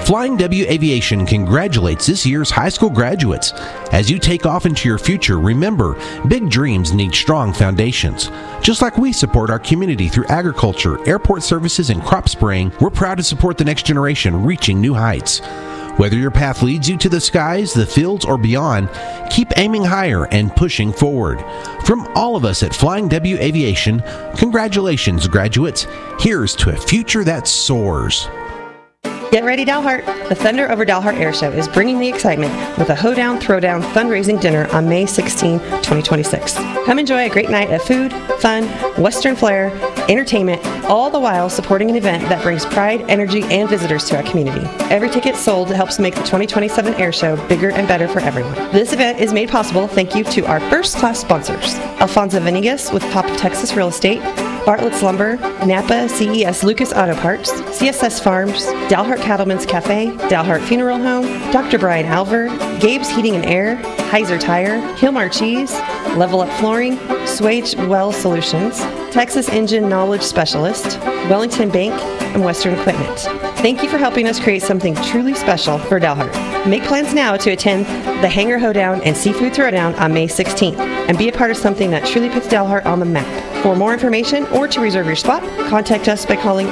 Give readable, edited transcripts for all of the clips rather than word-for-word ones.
Flying W Aviation congratulates this year's high school graduates. As you take off into your future, remember, big dreams need strong foundations. Just like we support our community through agriculture, airport services, and crop spraying, we're proud to support the next generation reaching new heights. Whether your path leads you to the skies, the fields, or beyond, keep aiming higher and pushing forward. From all of us at Flying W Aviation, congratulations, graduates. Here's to a future that soars. Get ready, Dalhart. The Thunder Over Dalhart Air Show is bringing the excitement with a Hoedown Throwdown fundraising dinner on May 16, 2026. Come enjoy a great night of food, fun, Western flair, entertainment, all the while supporting an event that brings pride, energy, and visitors to our community. Every ticket sold helps make the 2027 Air Show bigger and better for everyone. This event is made possible thank you to our first-class sponsors, Alfonso Venegas with Top of Texas Real Estate, Bartlett's Lumber, Napa CES Lucas Auto Parts, CSS Farms, Dalhart Cattleman's Cafe, Dalhart Funeral Home, Dr. Brian Alver, Gabe's Heating and Air, Heiser Tire, Hilmar Cheese, Level Up Flooring, Swage Well Solutions, Texas Engine Knowledge Specialist, Wellington Bank, and Western Equipment. Thank you for helping us create something truly special for Dalhart. Make plans now to attend the Hangar Hoedown and Seafood Throwdown on May 16th and be a part of something that truly puts Dalhart on the map. For more information or to reserve your spot, contact us by calling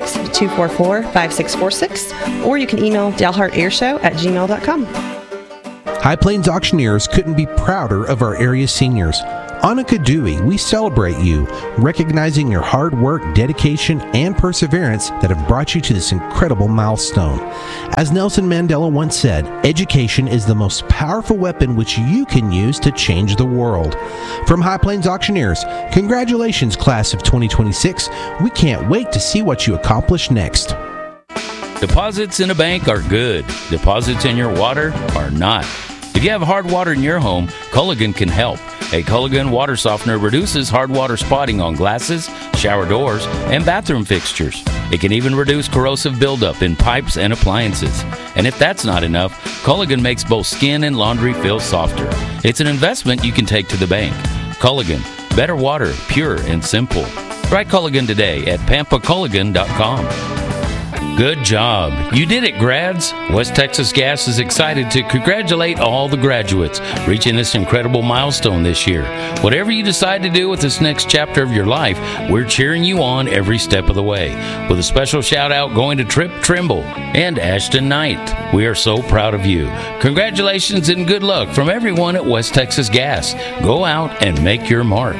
806-244-5646 or you can email dalhartairshow@gmail.com. High Plains Auctioneers couldn't be prouder of our area seniors. Annika Dewey, we celebrate you, recognizing your hard work, dedication, and perseverance that have brought you to this incredible milestone. As Nelson Mandela once said, education is the most powerful weapon which you can use to change the world. From High Plains Auctioneers, congratulations, class of 2026. We can't wait to see what you accomplish next. Deposits in a bank are good. Deposits in your water are not. If you have hard water in your home, Culligan can help. A Culligan water softener reduces hard water spotting on glasses, shower doors, and bathroom fixtures. It can even reduce corrosive buildup in pipes and appliances. And if that's not enough, Culligan makes both skin and laundry feel softer. It's an investment you can take to the bank. Culligan, better water, pure and simple. Try Culligan today at pampaculligan.com. Good job. You did it, grads. West Texas Gas is excited to congratulate all the graduates reaching this incredible milestone this year. Whatever you decide to do with this next chapter of your life, we're cheering you on every step of the way. With a special shout out going to Trip Trimble and Ashton Knight. We are so proud of you. Congratulations and good luck from everyone at West Texas Gas. Go out and make your mark.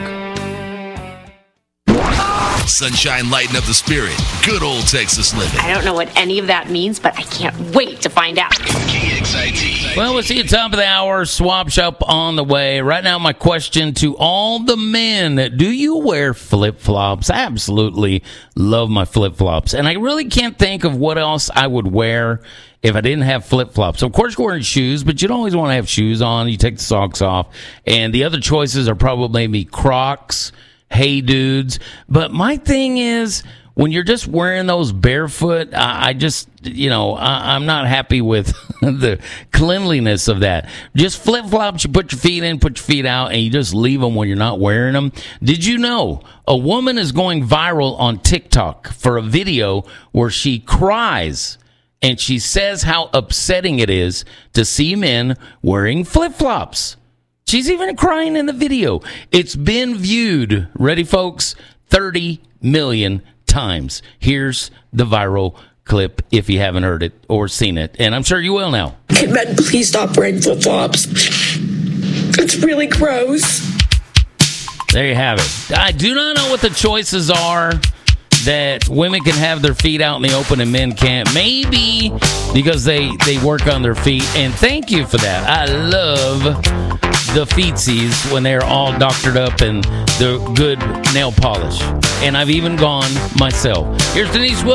Sunshine lighten up the spirit. Good old Texas living. I don't know what any of that means, but I can't wait to find out. KXIT. Well, we'll see you at the top of the hour. Swap Shop on the way. Right now, my question to all the men. Do you wear flip-flops? I absolutely love my flip-flops. And I really can't think of what else I would wear if I didn't have flip-flops. Of course, you're wearing shoes, but you don't always want to have shoes on. You take the socks off. And the other choices are probably maybe Crocs, Hey Dudes. But my thing is, when you're just wearing those barefoot, I just, I'm not happy with the cleanliness of that. Just flip-flops, you put your feet in, put your feet out, and you just leave them when you're not wearing them. Did you know a woman is going viral on TikTok for a video where she cries and she says how upsetting it is to see men wearing flip-flops? She's even crying in the video. It's been viewed, ready folks, 30 million times. Here's the viral clip if you haven't heard it or seen it, and I'm sure you will now. Hey, men, please stop wearing flip-flops. It's really gross. There you have it. I do not know what the choices are that women can have their feet out in the open and men can't. Maybe because they work on their feet, and thank you for that. I love the feetsies when they're all doctored up and the good nail polish. And I've even gone myself. Here's Denise Williams.